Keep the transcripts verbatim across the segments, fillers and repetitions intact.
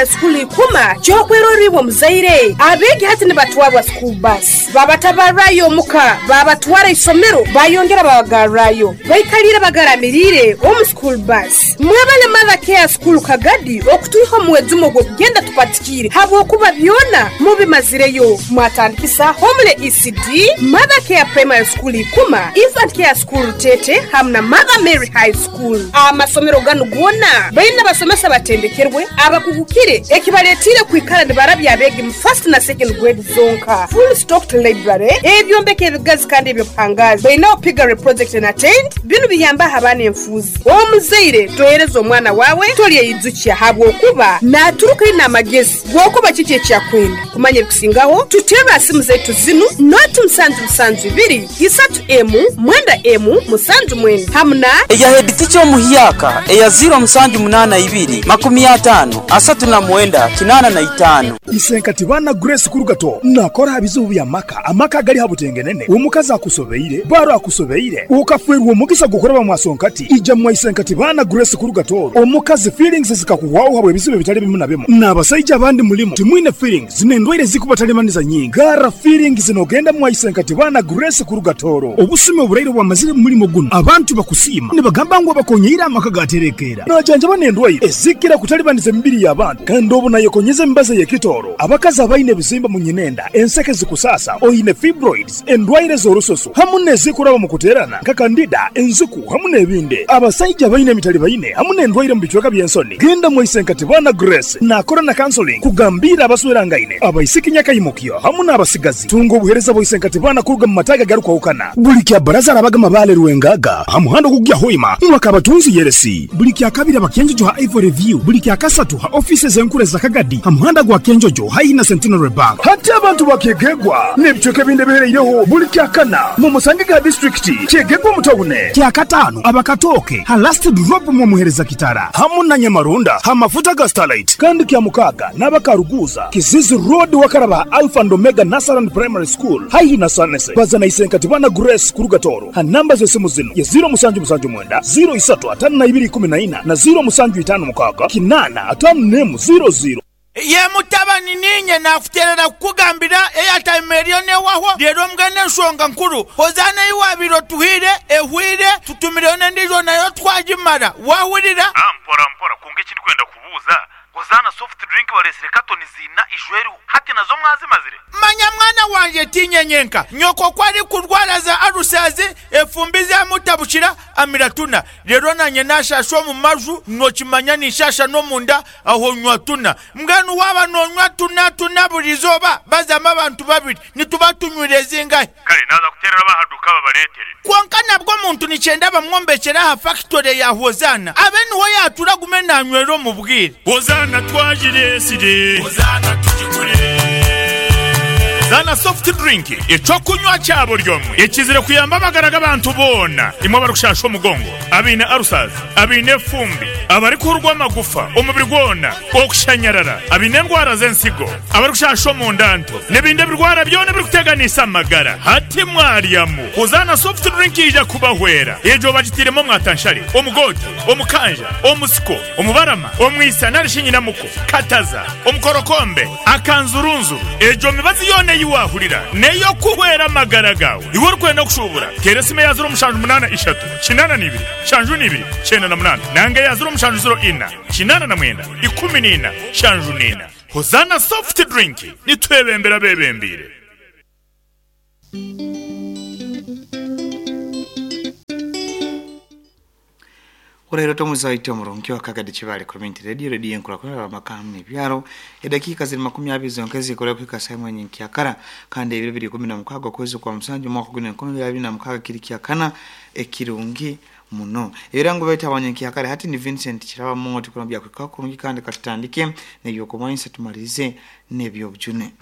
School ikuma kyokweroribwa muzaire abegi hati ne batwabwa school bus babatabarayo muka babatwara isomero bayongera babagarayo bayikalira bagaramirire omu school bus mwabale mother care school kagadi okutuiho mwezi mugo kugenda tupatikire habo kuba byona mubimazireyo mwatandikisa homle E C D mother care primary school ikuma infant care school tete hamna mother Mary high school amasomero gano gona bayina basomesa batendekerwe abakugukire ekibaletire kwikala ne barabya abegi mu first na second grade zonka full stocked library ebyombeke ebigazi kandi ebyo pangazi bayina opigare project and attend bino biyamba abana enfuzi omuzaire toyereza omwana wawe toliye yizukiya habwo kuba naturuka ina magezi gwokuba kiki ekyakwenda kumanya ebikusingaho tuteba asimu zetu zinu not msanju msanju ibiri isatu emu mwenda emu musanju mwenda hamna eya head teacher muhiyaka eya zero msanju munana ibiri makumi atano asatu na mwenda kinana na itano isenkati bana Grace Kurugato nakora habizubu ya maka amaka gali habutengenene omukaza akusobeire baro akusobeire ukafwerwa omugisa gukora bamwasonkati ija mu isenkati bana Grace Kurugato omukazi feelings zikakuwaho habwe bizibe bitali bimu na bimu nabasajja abandi mulimo timwine feelings zinendwire zikubatalемaniza nyinga gara feelings zinogenda mu isenkati bana Grace Kurugatoro obusime obureiro bwa mazire mulimo guno abantu bakusima ne bagamba ngo bakonyira amaka gaterekera najanja banendwire ezikira kutalibaniza mbiri y'abantu kandi obu nayo konyeze mbaze ya kitoro abakazi abaine bizimba mu nyinenda enseke zikusasa oyine fibroids endwaire z'orusoso hamune zikuraba mu kuterana nka kandida enzuku hamune ebinde abasajja baine mitali baine hamune endwaire mu bichweka byensoni genda mu isenkati bana Grace nakora na counseling kugambira abaswera ngaine abaisikinya kayimukyo hamune abasigazi tungo buhereza bo isenkati bana kuruga mu mataga garuka ukana buli kya baraza abagama bale ruwengaga hamuhando kugya hoima mwaka abatunzi yeresi buli kya kabira bakenjo ha Ivory Review buli kya kasatu ha offices enkure za Kagadi hamuhanda gwa kenjojo haina Centenary Bank hati abantu bakegegwa nebichoke binde bereireho buli kya kana mu Musange ga district kegegwa mutawune kya katano abakatoke ha last drop mu muhereza kitara hamuna Nyamarunda ha mafuta ga Starlight kandi kya mukaga nabakaruguza Kizizi Road wakaraba Alpha and Omega Nasaran Primary School haina Sanese bazana isenkati bana Grace Kurugatoro ha namba zo simu zino ya zero musanju musanju mwenda zero isatu atanu na ibiri kumi na ina na zero musanju itanu mukaga kinana atanu nemu zero zero ye mutabani ninye nafuterera kugambira eyata milione waho lero mgane nsonga nkuru hozana iwabiro tuhire ehwire tutumirone ndizo nayo twajimara wahurira ampora mpora kunge kindi kwenda kubuza hozana soft drink balesire katoni zina ijweru hati nazo mwazi mazire manya mwana wanje tinyenyenka nyoko kwari kurwara za arusazi efumbize mutabushira amiratuna lero nanye nashasho mu maju nokimanya nishasha no munda aho nywatuna mganu waba no nywatuna tuna burizoba bazama abantu babiri nitubatunywireze ngai kale naza kuterera bahaduka babaletere kwankana bwo muntu nicenda bamwombekera ha factory ya hozana abeni ho yatura gumena nywero mu bwire hozana twajire side hozana tujigure Zana soft drink echo kunywa cyabo ryomwe ekizire kuyamba magaraga abantu bona imwe barushasho mugongo abine arusazi abine fumbi abari kurwa magufa umubiri gwona okushanyarara abine ndwara zensigo abarushasho mu ndanto nebinde birwara byone biri kuteganisa magara hati mwariyamu uzana soft drink ija kubahwera ejo bagitiremo mwatanshari omugoti omukanja omusiko omubarama omwisa narishinyina muko kataza omukorokombe akanzurunzu ejo mibazi yone yiwahurira neyo kuhwera magara gawe iwe rukwenda kushubura keresime yazuro mushanju munana ishatu kinana nibiri shanju nibiri cyenda na munana nange yazuro mushanju zero ina kinana na mwenda ikumi nina shanju nina hozana soft drink nitwebembera bebembire Urero tomuza ito muronki wa Kagadi Chibale Community Radio Radio enkula kwa makamni byaro edakika ziri makumi abiri zonkezi kole kwika saimwe nyinki yakara kandi ibiri biri kumi na mukago kwezi kwa msanju mwaka gune kumi abiri na mukaga kiriki yakana ekirungi muno erango beta abanyenki yakare hati ni Vincent kiraba moti kuno bya kwika kurungi kandi katandike ne yoko mwanse tumalize nebyo bjune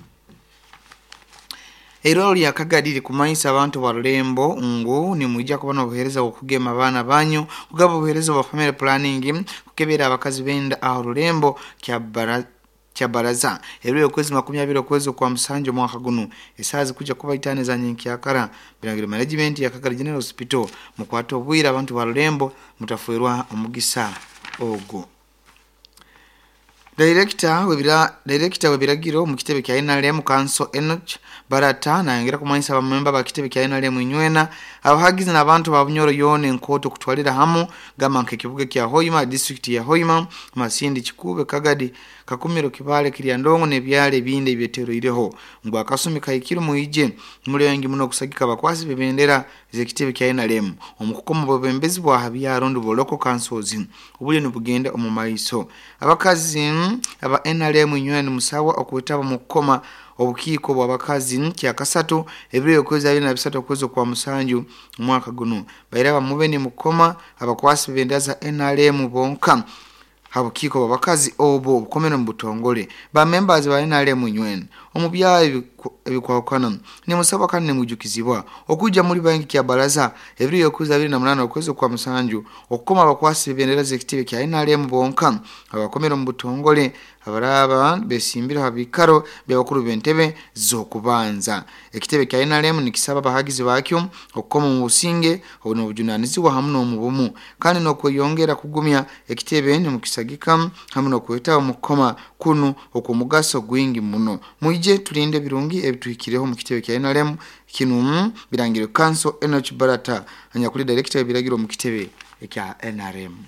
Ero lya Kagadi kumaisa abantu balembo ngo ni mujja kubona obuhereza okugema abana banyu kugaba obuhereza wa family planning kukebera abakazi benda aho rulembo kya bara kya baraza ero yokwezi makumi abiri okwezi kwa msanjo mwaka guno esazi kuja kuba itane za nyinki yakara birangire management ya Kagadi General Hospital mukwato obwira abantu balembo mutafuirwa omugisa ogo Director webira Director webiragiro mu kitebe kya N R M Council Enoch Barata nayongera kumanyisa abamemba ba kitebe kya N R M Inywena abahagizi n'abantu ba Bunyoro yone nkoto kutwalira hamu gamanke kibuga kya Hoima district ya Hoima Masindi Kikube Kagadi Kakumiro Kibale Kiryandongo ne byale binde byetero ireho ngo akasumi kayikiro muije muri yangi muno kusagika bakwasi bebendera ze kitebe kya N R M omukukoma bobembezi bwa habya rondo bo local councils ubuli nubugenda omumaiso abakazi aba N R M Inywena musawa okwetaba mu kukoma obukiiko bw'abakazi kya kasatu ebiro kweza bina bisatu kwezo kwa musanju mwaka guno bayiraba mubeni mukoma abakwasi bebendera za N R M bonka habukiko babakazi obo obukomeno mbutongole ba members ba N R M Inywena omubyaye ebikwakwana ne musaba kandi ne mujukizibwa okujja muri banki kya baraza ebiri yokuza abiri na munana okwezo kwa musanju okukoma abakwasi bendera zekitebe kya N R M bonka abakomero mbutongole abaraba besimbira habikaro byabakuru bentebe zokubanza ekitebe kya N R M nikisaba bahagizi bakyo okukoma mu businge ono bujunanizi wa hamno mu bumu kandi no kweyongera kugumya ekitebe ne mukisagika hamno kweta mu koma kunu okumugaso gwingi muno muije tulinde birungi ebituikireho mu kitebe kya N R M kinu birangire Council Enoch Barata anyakuli director biragiro mu kitebe kya N R M.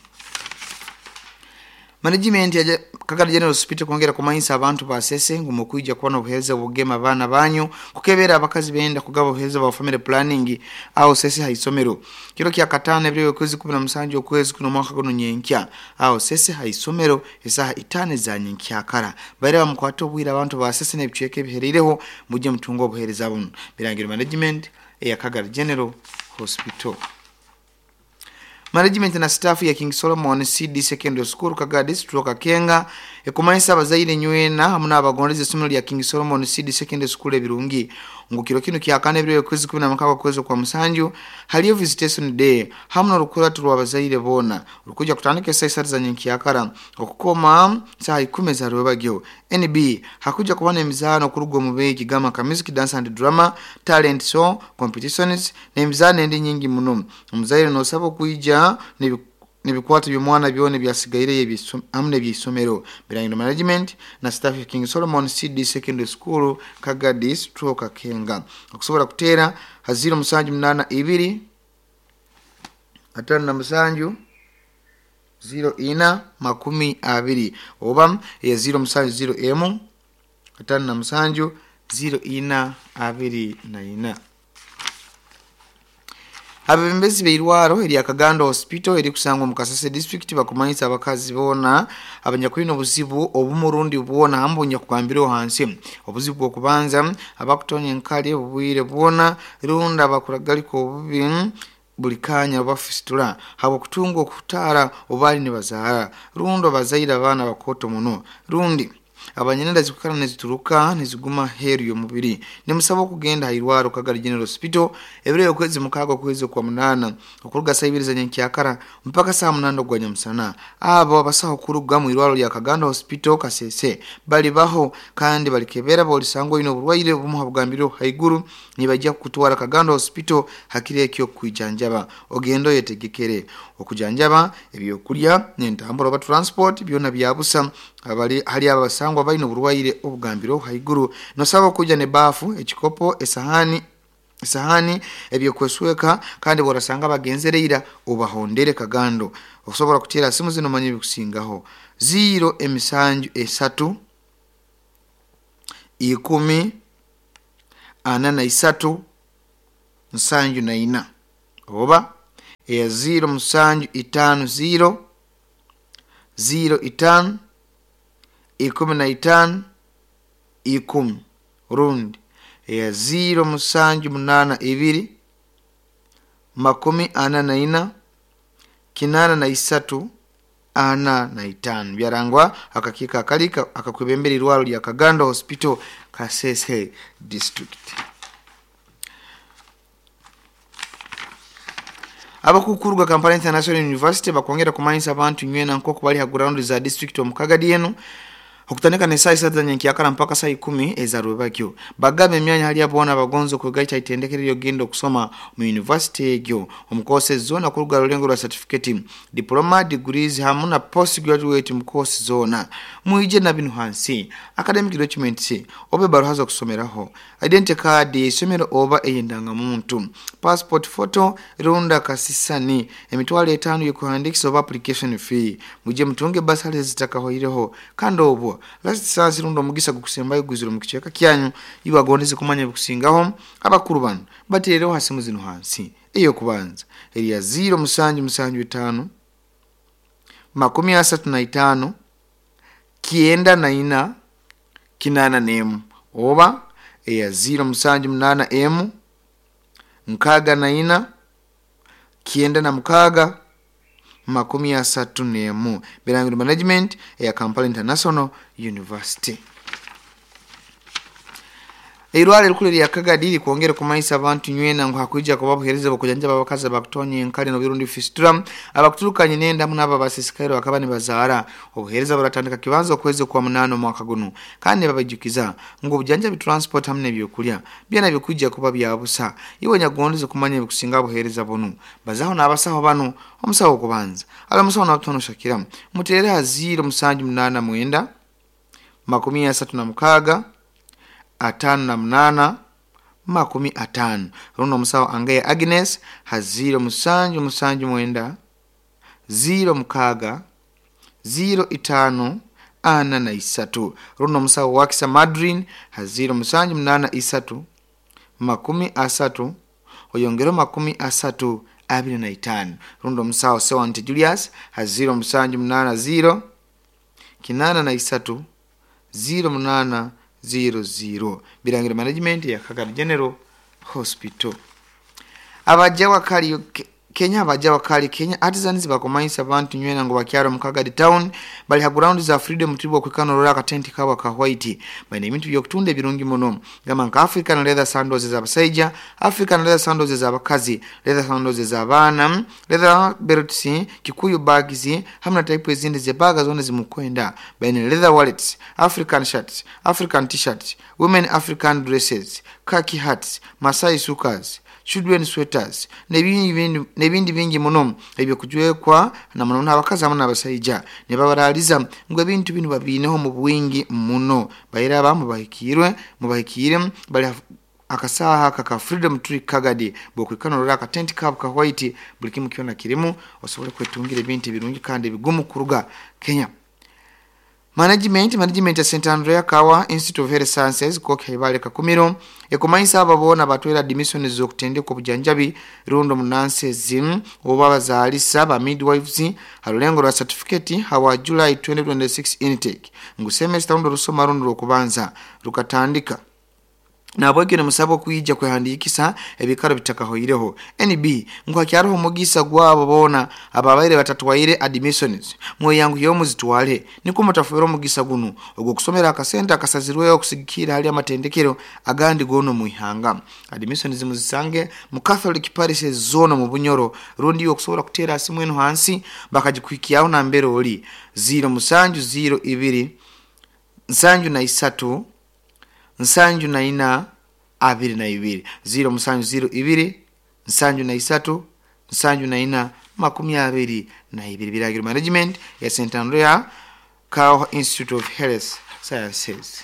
Management ya Kakati General Hospital kongera kumanyisa abantu basese ngumukuija kubona obuheza bugema bana banyu kukebera abakazi benda kugaba obuheza ba family planning au sese haisomero kiro kya katana ebyo kwezi kumi na musanju okwezi kuno mwaka guno nyenkya au sese haisomero esaha itane za nyenkya kara bayira mukwato bwira abantu basese nebicheke biherireho muje mutungo obuhereza buno birangira management ya Kakati General Hospital. Management na staff ya King Solomon C D Secondary School Kagadi stroka Kenga ekumanyisa abazaire Inywena hamuna abagondeze somero ya King Solomon C D Secondary School ebirungi ngukiro kino kya kane ebiro kwezi kumi na mukaaga kwezo kwa musanju haliyo visitation day hamuna rukuratu rwa abazaire bona rukuja kutandika saa za nyinki yakara okukoma saa ikumi za rwebagyo N B hakuja kubana emizano kurugo mubeki gama ka music dance and drama talent show competitions na emizano endi nyingi muno umuzaire no sabo kuija nibikwata by'omwana byone byasigaire yebisomero amne by'isomero birangiro management na staff ya King Solomon C D Secondary School Kagadi stroke Kenga okusobora kutera haziro musanju munana ibiri atano na musanju zero ina makumi abiri oba ya zero musanju zero emu atano na musanju zero ina abiri na ina. Abembezi beirwaro eri Akaganda Hospital eri kusangwa mu Kasese district bakumanyisa abakazi bona abanyakwino buzibu obumurundi bona hambonya kwambiro hansi obuzibu okubanza abakutonye nkali obwire bona runda bakuragali ko bubi bulikanya bafistula habo kutungo kutara obali ne bazara rundo bazaira bana bakoto muno rundi abanyenenda zikukana nezituruka neziguma heri yo mubiri nemusaba kugenda hairwaro Kagari General Hospital ebire yokwezi mukago kwezi kwa munana okuruga sayibiriza nyenki yakara mpaka saa munana gwanya musana abo abasaho kuruga mu irwaro ya Kaganda Hospital Kasese bali baho kandi balikebera bolisango ino burwaire bumuhabugambiro haiguru nibajja kutwara Kaganda Hospital hakire kyo kwijanjaba ogendo yetegekere okujanjaba ebyo kulya n'entambula ba transport byona byabusa abali hali abasangwa bayino burwaire obugambiro haiguru no sabo kujja ne bafu ekikopo esahani esahani ebyo kwesweka kandi borasanga bagenzereira obahondere Kagando okusobora kutira simu zino manyi bikusingaho zero emisanju esatu ikumi ana na isatu nsanju na ina oba ya zero musanju itanu zero zero itanu ikumi na itanu ikumi rundi ya zero musanju munana ibiri makumi ana na ina kinana na isatu ana na itanu byarangwa akakika akalika akakwebembera irwaro lya Kaganda Hospital Kasese district. Abakukuruga Kampala International University bakongera kumanyisa abantu Inywena nkoko bali ha ground za district omukagadi eno okutandika ne saa isatu z'enkyakala mpaka saa ikumi eza Rwebagyo. Bagamba emyanya hali abona abagonzo kwegaita itendekero lyogenda okusoma mu university egyo omukoose zona ku lugalo lengo lwa certificate diploma degrees hamu na postgraduate mu course zona muije na binu hansi academic documents obe baruhaza kusomeraho identity card isomero oba eyendanga muntu passport photo runda kasisani emitwalo etaano yokuhandikisa oba application fee muje mutunge basale zitakahoireho kandi obwo last saa rundo mugisa gukusembayo guziro mukicheka kyanyu ibagondeze kumanya bukusingaho abakuru bano batereho hasimu zino hansi eyo kubanza eriya zero musanju musanju etano makumi asatu na itano kienda na ina kinana nemu oba eya zero musanju munana emu nkaga na ina kienda na mukaga makumi asatu nemu Birangiru Management ya Kampala International University. Eirwale lukule lya Kagadiri kuongera kumaisa abantu nywena ngo hakuija ko babuhereza bakujanja babakaza bakutonye nkali no Birundi Fistura abakutulukanye nenda munaba basisikairo akabani bazara obuhereza baratandika kibanzo kweze kwa munano mwaka guno kandi babajukiza ngo bujanja bi transport hamne byokulya byana bikujja kuba byabusa iwe nyagondeze kumanya bikusinga buhereza bono bazaho nabasaho bano omusaho kubanza ala musaho na tono shakira muterera zero musanju munana mwenda makumi asatu na mukaga atano na mnana makumi atano runo musawo angaye Agnes haziro musanju musanju mwenda zero mukaga zero itano ana na isatu runo musawo wakisa Madrin haziro musanju mnana isatu makumi asatu oyongero makumi asatu abiri na itano runo musawo Sewante Julius haziro musanju mnana zero kinana na isatu zero mnana zero zero Birangiru Management ya Kagadi General Hospital. Abajawa kali Kenya abajawa kali Kenya artisans bakomaisa abantu nywena ngo bakyaro mu Kagadi town bali ha ground za freedom tribo kwikano rola ka tent kawa ka white bane emintu byokutunda birungi muno gama nka African leather sandals za basaija African leather sandals za bakazi leather sandals za bana leather belts Kikuyu bags hamna type ezindi ze baga zone zimukwenda bane leather wallets African shirts African t-shirts women African dresses khaki hats Masai sukas children sweaters nebindi nebindi bingi muno ebyo kujwekwa na muno abakaza amana abasaija ne babaraliza ngo ebintu bino babineho mu bwingi muno bayira abamu bahikirwe mu bahikire bali akasaha kaka Freedom Tree Kagadi bokwikano rola ka tent cup ka white buli kimu kiona kirimo osobole kwetungira ebintu birungi kandi bigumu kuruga Kenya. Management Management ya Saint Andrea Kawa Institute of Health Sciences ko kaibale kakumiro ekomaisa ababona batwera admission zo kutende ko bujanjabi rundo munanse zim obaba zalisa ba midwives harulengo lwa certificate hawa July twenty twenty-six intake ngu semester rundo rusoma rundo rukubanza rukatandika nabwegene musabo kuyija kwehandikisa ebikaro bitakahoireho N B ngo akyaraho mugisa gwabo bona ababaire batatu waire admissions mwe yangu yomu zitwale niko mutafuro mugisa guno ogwo kusomera akasenta akasazirweyo kusigikira hali amatendekero agandi gono muihanga admissions muzisange mu Catholic Parish zone mu Bunyoro rundi yo kusobola kutera asimweno hansi bakajikwikiyaho na mbero oli zero musanju zero ibiri nsanju na isatu nsanju na ina abiri na ibiri zero musanju zero ibiri nsanju na isatu nsanju na ina makumi abiri na ibiri Birangiru Management ya Saint Andrea Kawa Institute of Health Sciences.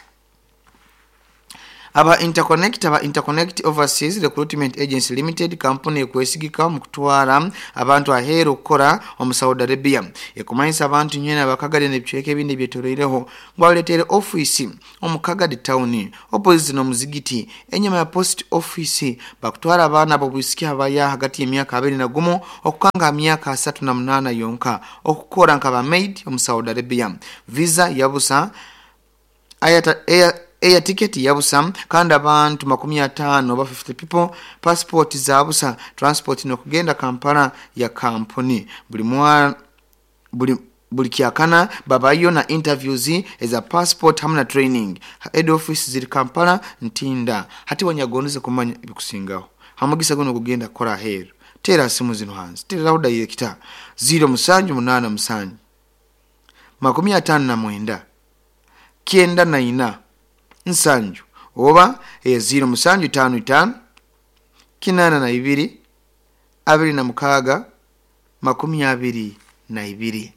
Aba Interconnect aba Interconnect Overseas Recruitment Agency Limited company ekwesigika mu kutwara abantu ahero kora omu Saudi Arabia ekumayisa abantu nyena bakagade ne bicheke bindi byetoreireho ngwaletere office omu Kagadi town opposite no muzigiti enyama ya post office bakutwara abana abo bisikia baya hagati y'emyaka abiri na gumu okukanga myaka asatu na munana yonka okukora nkaba maid omu Saudi Arabia visa yabusa ayata air Air ticket yabusa kandi abantu makumi atano ba fifty people passport zabusa transport no kugenda Kampala ya company buli mwa buli buli kiakana babayo na interviews eza passport hamna training head office ziri Kampala ntinda hati wanyagonze kumanya bikusingaho hamugisa gono kugenda kora hero tera simu zino hansi tera uda director zero musanju munana musanju makumi atano na mwenda kyenda na ina nsanju oba eya zero musanju tano itano kinana na ibiri abiri na mukaga makumi abiri na ibiri.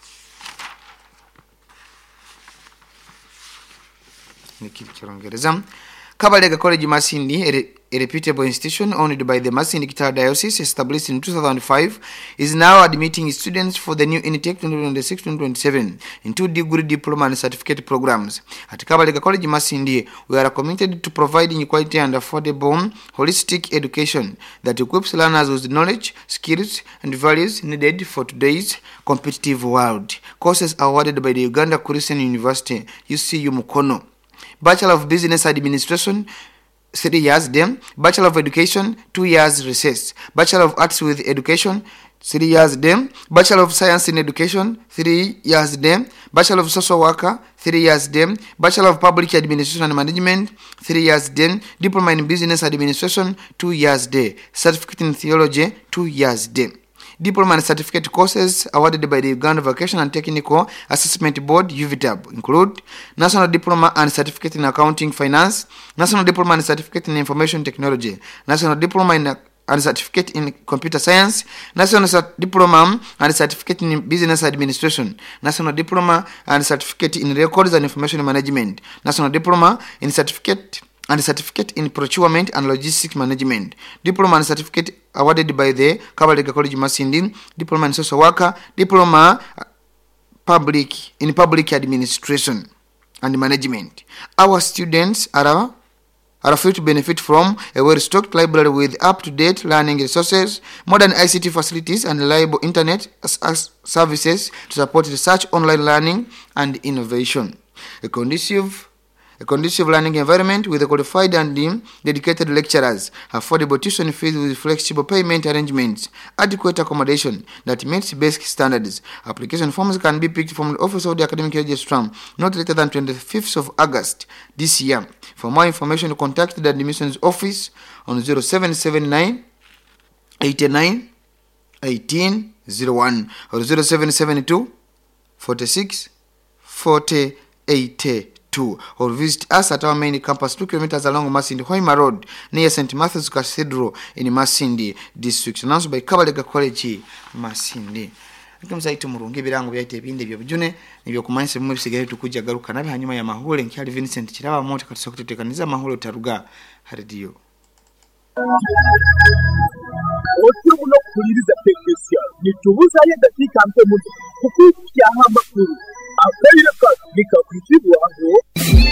Kabalega College Masindi, a, a reputable institution owned by the Masindi Kitara Diocese, established in two thousand five, is now admitting students for the new intake twenty twenty-six twenty twenty-seven in two degree diploma and certificate programs. At Kabalega College Masindi, we are committed to providing quality and affordable holistic education that equips learners with knowledge, skills, and values needed for today's competitive world. Courses awarded by the Uganda Christian University, U C U Mukono. Bachelor of Business Administration, three years dem. Bachelor of Education, two years recess. Bachelor of Arts with Education, three years dem. Bachelor of Science in Education, three years dem. Bachelor of Social Worker, three years dem. Bachelor of Public Administration and Management, three years dem. Diploma in Business Administration, two years day. Certificate in Theology, two years day. Diploma and certificate courses awarded by the Uganda Vocational and Technical Assessment Board U V T A B include National Diploma and Certificate in Accounting Finance, National Diploma and Certificate in Information Technology, National Diploma in and Certificate in Computer Science, National Diploma and Certificate in Business Administration, National Diploma and Certificate in Records and Information Management, National Diploma in Certificate and Certificate in Procurement and Logistics Management, Diploma and Certificate awarded by the Kabalega College Masindi, Diploma in Social Worker, Diploma public in Public Administration and Management. Our students are, are free to benefit from a well-stocked library with up-to-date learning resources, modern I C T facilities, and reliable internet as, as services to support research, online learning, and innovation. A conducive A conducive learning environment with a qualified and dedicated lecturers, affordable tuition fees with flexible payment arrangements, adequate accommodation that meets basic standards. Application forms can be picked from the Office of the Academic Registrar not later than twenty-fifth of August this year. For more information, contact the Admissions Office on zero seven seven nine, eight nine, one eight zero one or zero seven seven two, four six, four eight two, or visit us at our main campus two kilometers along Masindi Hoima Road near Saint Matthew's Cathedral in Masindi District. Announced by Kabalega College Masindi. Mzaito murungi birango byaite binde byo bujune nibyo kumanise mu bisigaye tukujya garuka nabe hanyuma ya mahule nkyali Vincent kiraba moto katisa kutetekaniza mahule taruga radio. Otubu no kuliriza technician nitubuza ye dakika mpe mu kukukia amakuru afayire ka bika kutibwa ngo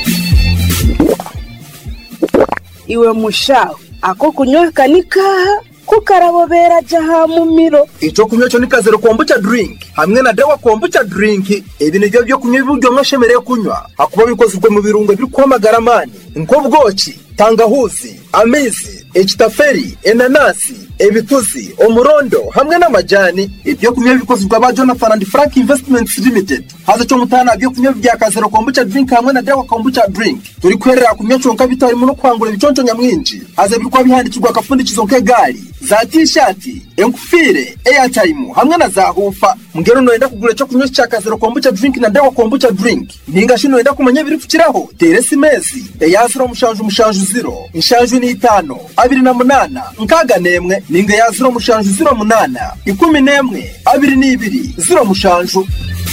iwe mushaho ako kunywa kanika kukarabobera jaha mu miro ico kunywa cyo nikazero kombucha drink hamwe na dawa kombucha drink ibi nibyo byo kunywa ibyo mwashemereye kunywa akuba bikozwe mu birungo biri kwamagara mani nkobwoki tangahuzi amezi ekitaferi enanasi ebituzi umurondo hamwe n'amajani ibyo kunywa bikozwe ba Jonathan and Frank Investments Limited haza cyo mutana byo kunywa bya kazero kombucha drink hamwe na dawa kombucha drink turi kwerera kunywa cyonka bitari mu no kwangura biconco nyamwinji haza birikwa bihandikirwa kafundikizo nk'egari za t-shirt enkufire airtime hamwe na za hufa mungero no enda kugura cyo kunywa cya kazero kombucha drink na dawa kombucha drink ninga shino enda kumanya biri kukiraho teresi mezi eyaziro mushanju mushanju zero inshanju ni itano abiri na munana nkaga nemwe ninga yaziro mushanju zero munana ikumi nemwe abiri ni ibiri zero mushanju.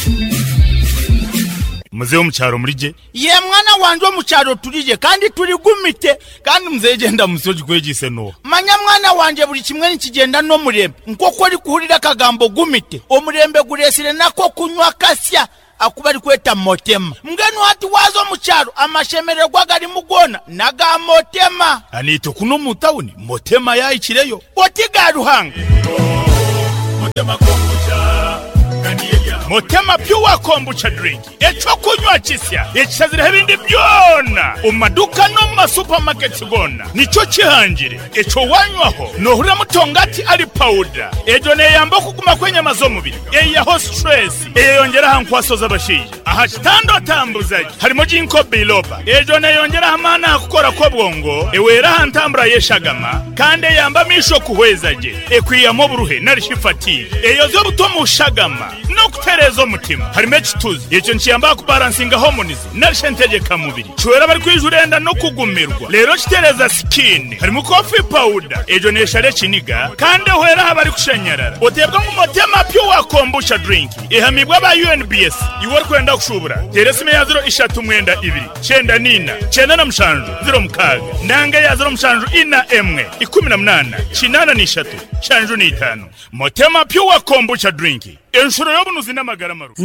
Muzeo mcharo murije ye mwana wanje omucharo turije kandi turi gumite kandi muzegenda musoji kwegise no manya mwana wanje buri kimwe nikigenda no murembe nkoko ari kuhurira kagambo gumite omurembe guresire nako kunywa kasya akuba ari kweta motema mgenu hati wazo mucharo amashemererwa gari mugona naga motema anito kuno mutawuni motema ya ikireyo otiga ruhanga motema kombucha Motema Pure Kombucha Drink echo kunywa kisya ekizire ebindi byona umaduka no ma supermarket gona nico kihangire echo wanywaho no hura mutongati ali powder ejo ne yamba kuguma kwenye mazomubiri eya ho stress eyongera hankwasoza abashije aha kitando tambuzaje harimo jinko biloba ejo ne yongera hamana akukora ko bwongo ewera hantambura yeshagama kandi yamba misho kuhwezaje ekwiyamo buruhe narishifati eyo zo butomu shagama no zitereza umutima harimo ekituzi icyo nkiyamba ku balancing harmonies narishe ntegeka mubiri chwera bari kwijurenda no kugumirwa rero kitereza skin harimo coffee powder ejo neshare kiniga kandi hwera habari kushanyarara otebwa mu motema pyo wa kombucha drink ihamibwa ba U N B S iwor kwenda kushubura teresime ya zero ishatu mwenda ibiri chenda nina chenda na mshanju zero mkaga ndanga ya zero mshanju ina emwe ikumi na mnana chinana ni ishatu shanju ni itanu motema pyo wa kombucha drink enshuro yobunuzi n'amagara maru